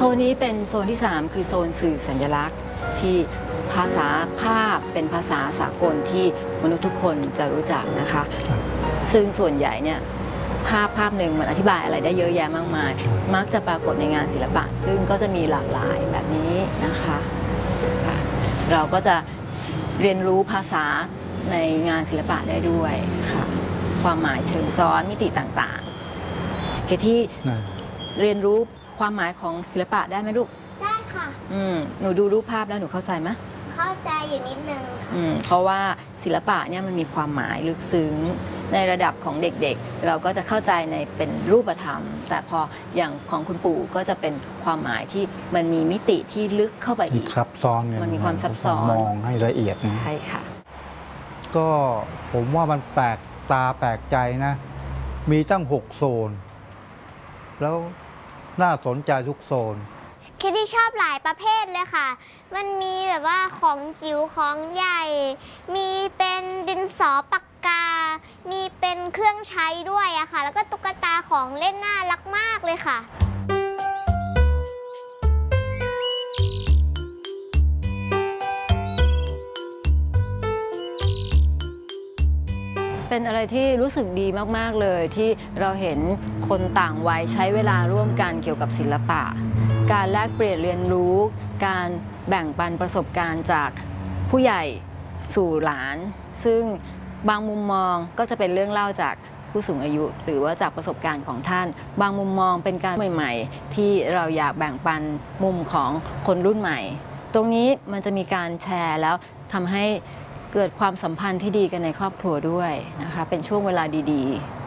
นนี้เป็นโซนที่3คือโซนสื่อสัญลักษณ์ที่ภาษาภาพเป็นภาษาสากลที่มนุษย์ทุกคนจะรู้จักนะคะซึ่งส่วนใหญ่เนี่ยภาพหนึ่งมันอธิบายอะไรได้เยอะแยะมากมายมักจะปรากฏในงานศิลปะซึ่งก็จะมีหลากหลายแบบนี้นะคะเราก็จะเรียนรู้ภาษาในงานศิลปะได้ด้วยค่ะความหมายเชิงซ้อนมิติต่างๆที่เรียนรู้ความหมายของศิลปะได้ไหมลูกได้ค่ะหนูดูรูปภาพแล้วหนูเข้าใจไหมเข้าใจอยู่นิดนึงค่ะเพราะว่าศิลปะเนี่ยมันมีความหมายลึกซึ้งในระดับของเด็กๆเราก็จะเข้าใจในเป็นรูปธรรมแต่พออย่างของคุณปู่ก็จะเป็นความหมายที่มันมีมิติที่ลึกเข้าไปอีกซับซ้อนมันมีความซับซ้อนมองให้ละเอียดใช่ค่ะก็ผมว่ามันแปลกตาแปลกใจนะมีตั้ง6 โซนแล้วน่าสนใจทุกโซนคิดที่ชอบหลายประเภทเลยค่ะมันมีแบบว่าของจิ๋วของใหญ่มีเป็นดินสอปากกามีเป็นเครื่องใช้ด้วยอะค่ะแล้วก็ตุ๊กตาของเล่นน่ารักมากเลยค่ะเป็นอะไรที่รู้สึกดีมากๆเลยที่เราเห็นคนต่างวัยใช้เวลาร่วมกันเกี่ยวกับศิลปะการแลกเปลี่ยนเรียนรู้การแบ่งปันประสบการณ์จากผู้ใหญ่สู่หลานซึ่งบางมุมมองก็จะเป็นเรื่องเล่าจากผู้สูงอายุหรือว่าจากประสบการณ์ของท่านบางมุมมองเป็นการใหม่ๆที่เราอยากแบ่งปันมุมของคนรุ่นใหม่ตรงนี้มันจะมีการแชร์แล้วทำให้เกิดความสัมพันธ์ที่ดีกันในครอบครัวด้วยนะคะเป็นช่วงเวลาดีๆ